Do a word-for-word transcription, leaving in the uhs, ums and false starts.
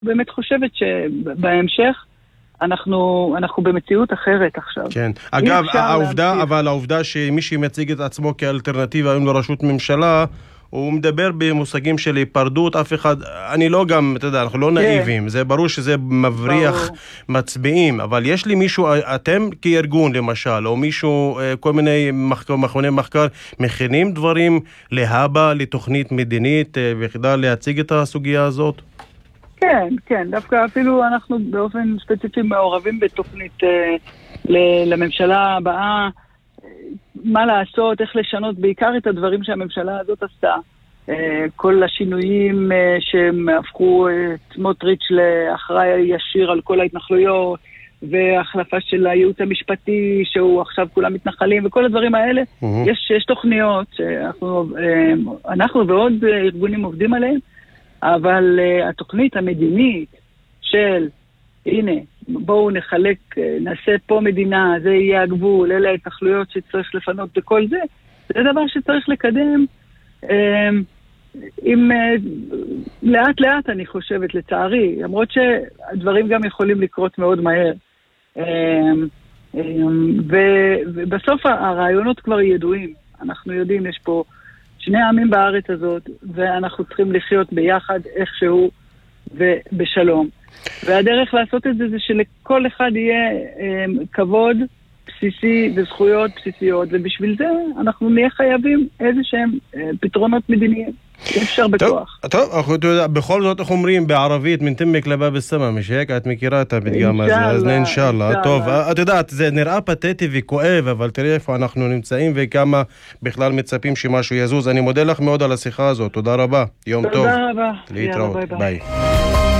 באמת חושבת שבהמשך אנחנו, אנחנו במציאות אחרת עכשיו. כן. אגב, העובדה, אבל העובדה שמי שמציג את עצמו כאלטרנטיבה היום לראשות ממשלה, הוא מדבר במושגים של היפרדות, אף אחד, אני לא גם, אתה יודע, אנחנו לא נאיבים, זה ברור שזה מבריח מצביעים, אבל יש לי מישהו, אתם כארגון למשל, או מישהו, כל מיני מכוני מחקר, מכינים דברים להבא, לתוכנית מדינית, וכדי להציג את הסוגיה הזאת? כן, כן, דווקא אפילו אנחנו באופן ספציפי מעורבים בתוכנית לממשלה הבאה, מה לעשות, איך לשנות בעיקר את הדברים שהממשלה הזאת עשתה. כל השינויים שהם הפכו את סמוטריץ' לאחראי ישיר על כל ההתנחלויות, והחלפה של הייעוץ המשפטי שהוא עכשיו כולם מתנחלים, וכל הדברים האלה, mm-hmm. יש, יש תוכניות שאנחנו אנחנו ועוד ארגונים עובדים עליהם, אבל התוכנית המדינית של, הנה, בואו נחלק, נעשה פה מדינה, זה יהיה הגבול, אלה ההתנחלויות שצריך לפנות וכל זה, זה דבר שצריך לקדם עם לאט לאט אני חושבת, לצערי, למרות שהדברים גם יכולים לקרות מאוד מהר. ובסוף הרעיונות כבר ידועים, אנחנו יודעים, יש פה שני העמים בארץ הזאת, ואנחנו צריכים לחיות ביחד איכשהו ובשלום. והדרך לעשות את זה זה שלכל אחד יהיה כבוד בסיסי וזכויות בסיסיות, ובשביל זה אנחנו נהיה חייבים איזה שהם פתרונות מדיניים. אפשר בכוח. טוב, בכל זאת איך אומרים בערבית, מן תמק לבב הסמה, משק, את מכירה את הפתגם הזה, אז אינשאללה. טוב, את יודעת, זה נראה פתטי וכואב, אבל תראי איפה אנחנו נמצאים וכמה בכלל מצפים שמשהו יזוז. אני מודה לך מאוד על השיחה הזאת, תודה רבה, יום טוב. תודה רבה. להתראות, ביי.